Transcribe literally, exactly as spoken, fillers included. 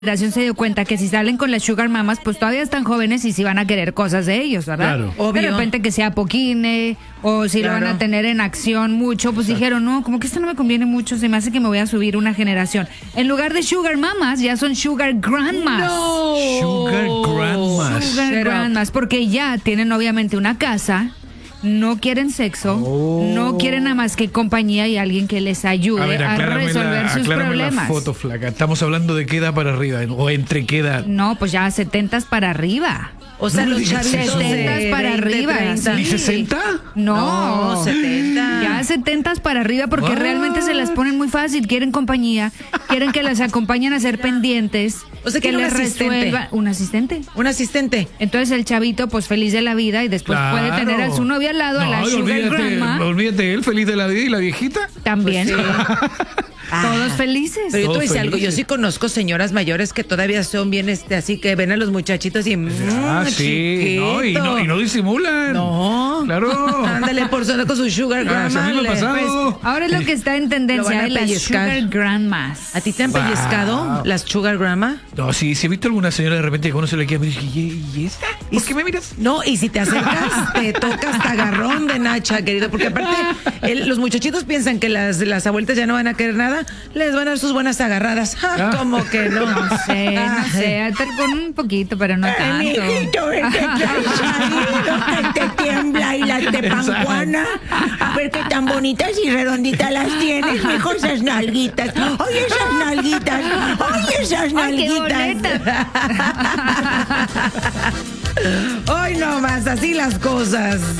Fundación se dio cuenta que si salen con las sugar mamas, pues todavía están jóvenes y si van a querer cosas de ellos, ¿verdad? Claro. Obvio. De repente que sea poquine o si claro. lo van a tener en acción mucho, pues Exacto. dijeron, no, como que esto no me conviene mucho, se me hace que me voy a subir una generación. En lugar de sugar mamas, ya son sugar grandmas. No. Sugar grandmas. Sugar Pero... grandmas, porque ya tienen obviamente una casa. No quieren sexo, oh. no quieren nada más que compañía y alguien que les ayude a, ver, a resolver la, sus problemas. La foto, flaca. Estamos hablando de qué edad para arriba o entre qué edad. No, pues ya setentas para arriba. O sea, no los chavitos setentas para arriba. ¿Y sesenta? No, no, setenta. Ya setentas para arriba porque What? realmente se las ponen muy fácil. Quieren compañía, quieren que las acompañen a hacer pendientes. O sea, que les resuelva. ¿Un asistente? Un asistente. Entonces el chavito, pues feliz de la vida y después claro. puede tener a su novia al lado, no, a la sugar olvídate, grandma. Olvídate, él feliz de la vida y la viejita. También. Pues sí. Ah, todos felices. Pero yo te voy a decir felices. algo, yo sí conozco señoras mayores que todavía son bien este, así que ven a los muchachitos y ah, mmm, sí, no, y no, y no disimulan. No. Claro. Ándale por zona con su sugar grandma. Ah, pues, ahora es lo que está en tendencia, las sugar grandmas. ¿A ti te han wow. pellizcado las sugar grandma? No, sí, si he visto alguna señora de repente que uno se le queda y dice, ¿y esta? ¿Por qué me miras? No, y si te acercas, te tocas hasta agarrón de nacha, querido, porque aparte el, los muchachitos piensan que las, las abuelitas ya no van a querer nada. Les van a dar sus buenas agarradas. Ah, ¿cómo que no? No sé, no sé. Con un poquito, pero no tanto. Ay, mijito, ven que traes ahí, que te tiembla y las de pancuana. A ver qué tan bonitas y redonditas las tienes, mejor esas nalguitas. Oye, esas nalguitas. Oye, esas nalguitas. Ay, qué bonita. Hoy no más, así las cosas.